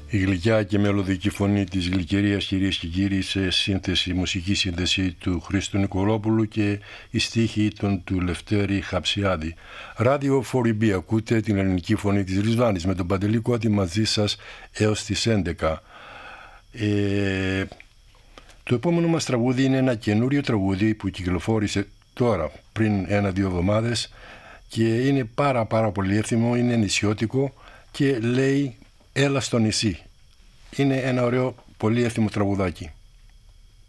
Η γλυκιά και μελωδική φωνή της γλυκερίας, κυρίες και κύριοι, σε σύνθεση, μουσική σύνθεση του Χρήστου Νικολόπουλου και η στίχη του Λευτέρη Χαψιάδη. Radio 4EB, ακούτε την ελληνική φωνή της Ρισβάνης με τον Παντελή Κώτη μαζί σας έως τις 11. Το επόμενο μας τραγούδι είναι ένα καινούριο τραγούδι που κυκλοφόρησε τώρα πριν 1-2 εβδομάδες και είναι πάρα πολύ εύθυμο, είναι νησιώτικο και λέει «Έλα στο νησί». Είναι ένα ωραίο, πολύ εύθυμο τραγουδάκι.